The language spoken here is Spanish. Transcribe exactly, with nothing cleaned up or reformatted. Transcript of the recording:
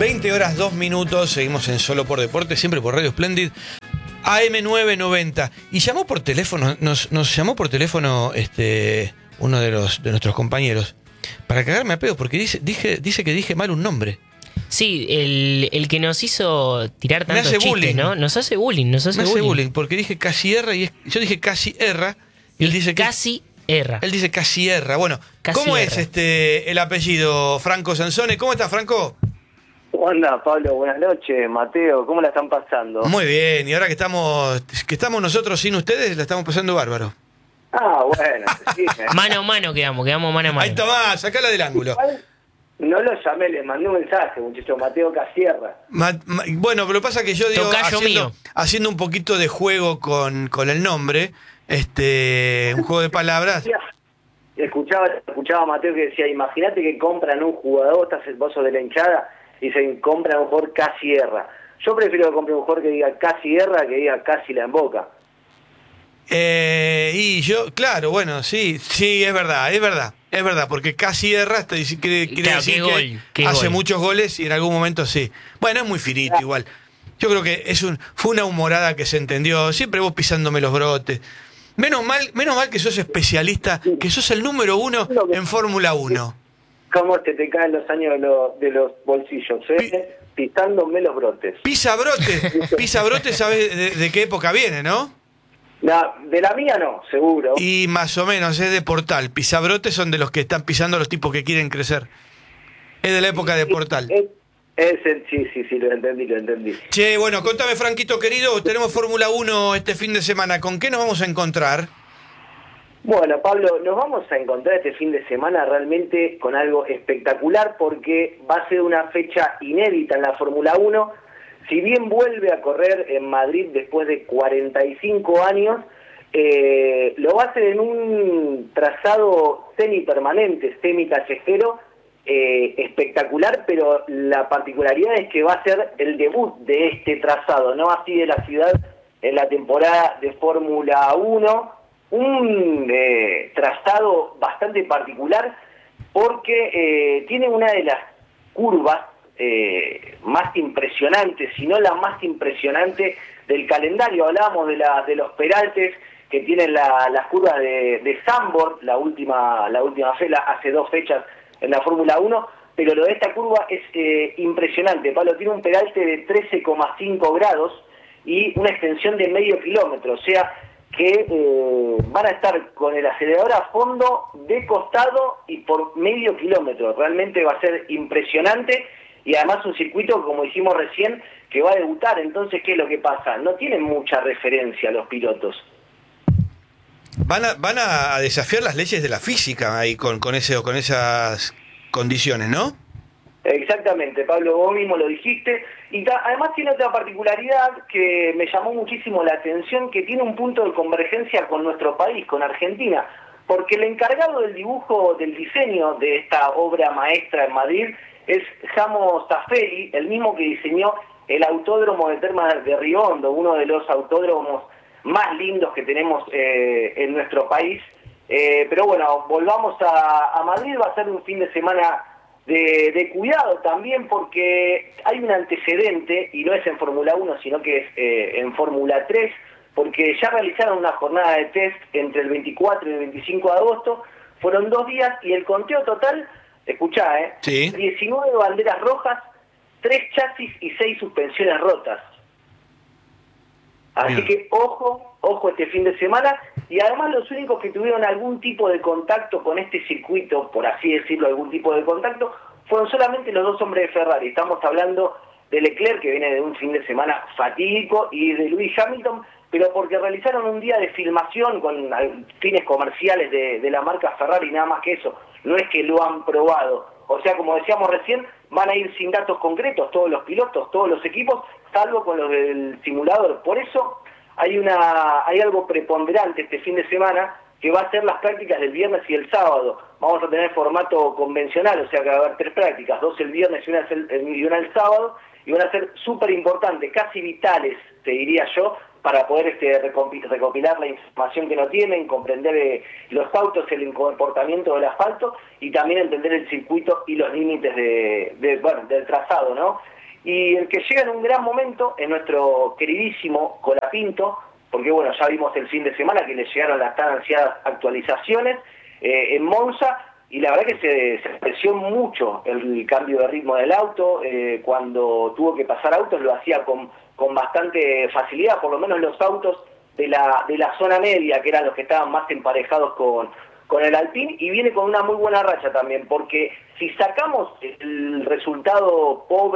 veinte horas, dos minutos, seguimos en Solo por Deporte, siempre por Radio Splendid, A M novecientos noventa. Y llamó por teléfono, nos, nos llamó por teléfono este uno de los de nuestros compañeros para cagarme a pedo, porque dice, dije, dice que dije mal un nombre. Sí, el, el que nos hizo tirar tantos chistes, bullying. ¿no? Nos hace bullying, nos hace, Me hace bullying. bullying, porque dije casi erra y es, yo dije casi erra y él dice que casi erra. Él dice casi erra. Bueno, casi ¿cómo erra. es este el apellido Franco Sansone? ¿Cómo estás, Franco? ¿Cómo anda, Pablo? Buenas noches, Mateo. ¿Cómo la están pasando? Muy bien, y ahora que estamos que estamos nosotros sin ustedes, la estamos pasando bárbaro. Ah, bueno, sí. Mano a mano quedamos, quedamos mano a mano. Ahí Tomás, sacala del ángulo. No lo llamé, le mandé un mensaje, muchacho, Mateo Casierra. Ma, ma, bueno, pero lo pasa que yo digo, haciendo, haciendo un poquito de juego con, con el nombre, este un juego de palabras. Escuchaba, escuchaba a Mateo que decía, imagínate que compran un jugador, estás vos sos de la hinchada, y se compran un jugador Casierra. Yo prefiero que compre un jugador que diga Casierra que diga casi la emboca. Eh, y yo, claro, bueno, sí, sí, es verdad, es verdad, es verdad, porque casi erra, quiere, quiere claro, decir qué que gol, qué hace gol. muchos goles y en algún momento sí. Bueno, es muy finito igual. Yo creo que es un, fue una humorada que se entendió, siempre vos pisándome los brotes. Menos mal, menos mal que sos especialista, que sos el número uno en Fórmula uno. ¿Cómo te, te caen los años de, lo, de los bolsillos, eh? Pi Pisándome los brotes. Pisa brotes, pisa brotes, ¿sabes de, de qué época viene, no? No, de la mía no, seguro. Y más o menos, es de Portal. Pisabrotes son de los que están pisando a los tipos que quieren crecer. Es de la época de Portal. Es, es el, sí, sí, sí, lo entendí, lo entendí. Che, bueno, contame, Franquito querido, tenemos Fórmula uno este fin de semana. ¿Con qué nos vamos a encontrar? Bueno, Pablo, nos vamos a encontrar este fin de semana realmente con algo espectacular porque va a ser una fecha inédita en la Fórmula uno. Si bien vuelve a correr en Madrid después de cuarenta y cinco años, eh, lo va a hacer en un trazado semipermanente, semicallejero, eh, espectacular, pero la particularidad es que va a ser el debut de este trazado, no así de la ciudad en la temporada de Fórmula uno, un eh, trazado bastante particular porque eh, tiene una de las curvas Eh, más impresionante, si no la más impresionante del calendario. Hablábamos de, la, de los peraltes que tienen la, las curvas de, de Zandvoort, la última, la última fe, hace dos fechas en la Fórmula uno, pero lo de esta curva es eh, impresionante. Pablo, tiene un peralte de trece coma cinco grados y una extensión de medio kilómetro, o sea que eh, van a estar con el acelerador a fondo, de costado y por medio kilómetro. Realmente va a ser impresionante. Y además un circuito, como dijimos recién, que va a debutar. Entonces, ¿qué es lo que pasa? No tienen mucha referencia los pilotos. Van a, van a desafiar las leyes de la física ahí con, con, ese, con esas condiciones, ¿no? Exactamente, Pablo, vos mismo lo dijiste. Y además tiene otra particularidad que me llamó muchísimo la atención, que tiene un punto de convergencia con nuestro país, con Argentina. Porque el encargado del dibujo, del diseño de esta obra maestra en Madrid es Samo Zaffelli, el mismo que diseñó el autódromo de Termas de Río Hondo, uno de los autódromos más lindos que tenemos eh, en nuestro país. Eh, pero bueno, volvamos a, a Madrid, va a ser un fin de semana de, de cuidado también porque hay un antecedente, y no es en Fórmula uno, sino que es eh, en Fórmula tres, porque ya realizaron una jornada de test entre el veinticuatro y el veinticinco de agosto, fueron dos días y el conteo total, escuchá, ¿eh? Sí. diecinueve banderas rojas, tres chasis y seis suspensiones rotas. Así Bien. que ojo, ojo este fin de semana. Y además los únicos que tuvieron algún tipo de contacto con este circuito, por así decirlo, algún tipo de contacto, fueron solamente los dos hombres de Ferrari. Estamos hablando de Leclerc, que viene de un fin de semana fatídico, y de Lewis Hamilton, pero porque realizaron un día de filmación con fines comerciales de, de la marca Ferrari, nada más que eso. No es que lo han probado. O sea, como decíamos recién, van a ir sin datos concretos todos los pilotos, todos los equipos, salvo con los del simulador. Por eso hay una hay algo preponderante este fin de semana, que va a ser las prácticas del viernes y el sábado. Vamos a tener formato convencional, o sea que va a haber tres prácticas, dos el viernes y una el, y una el sábado, y van a ser súper importantes, casi vitales, te diría yo, para poder este, recopilar la información que no tienen, comprender eh, los autos, el comportamiento del asfalto y también entender el circuito y los límites de, de, bueno, del trazado, ¿no? Y el que llega en un gran momento es nuestro queridísimo Colapinto, porque bueno, ya vimos el fin de semana que le llegaron las tan ansiadas actualizaciones eh, en Monza, y la verdad que se, se apreció mucho el cambio de ritmo del auto. Eh, cuando tuvo que pasar autos lo hacía con, con bastante facilidad, por lo menos los autos de la, de la zona media, que eran los que estaban más emparejados con, con el Alpine, y viene con una muy buena racha también, porque si sacamos el resultado pobre